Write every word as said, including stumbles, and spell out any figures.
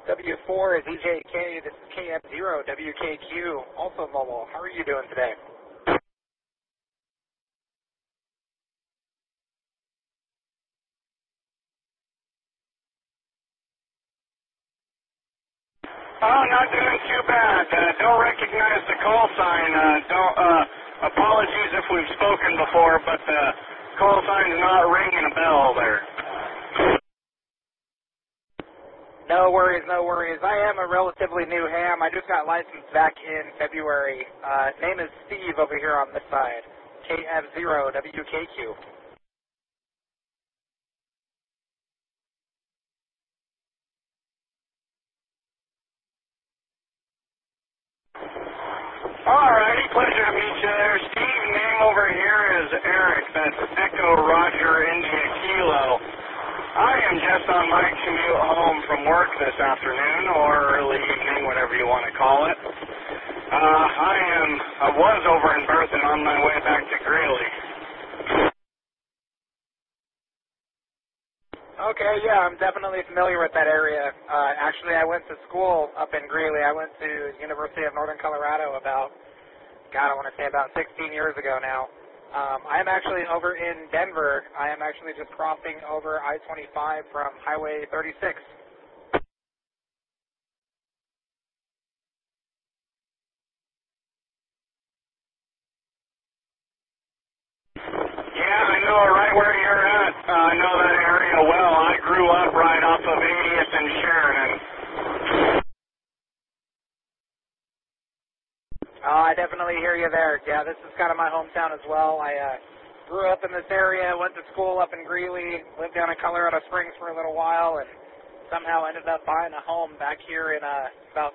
W four is E J K. This is K F zero W K Q, also mobile. How are you doing today? Oh, not doing too bad. Uh, don't recognize the call sign. Uh, don't. Uh, apologies if we've spoken before, but the call sign's not ringing a bell there. No worries, no worries. I am a relatively new ham. I just got licensed back in February. Uh, name is Steve over here on this side. K F zero W K Q. Alrighty, pleasure to meet you there, Steve. Name over here is Eric. That's Echo Roger India Kilo. I am just on my commute home from work this afternoon, or early evening, whatever you want to call it. Uh, I am, I was over in Berthoud on my way back to Greeley. Okay, yeah, I'm definitely familiar with that area. Uh, actually, I went to school up in Greeley. I went to University of Northern Colorado about, God, I want to say about sixteen years ago now. Um, I am actually over in Denver. I am actually just crossing over I twenty-five from Highway thirty-six. Yeah, I know right where you're at. Uh, I know that area well. I grew up right off of eightieth and Sheridan. Uh, I definitely hear you there. Yeah, this is kind of my hometown as well. I uh, grew up in this area, went to school up in Greeley, lived down in Colorado Springs for a little while, and somehow ended up buying a home back here in uh, about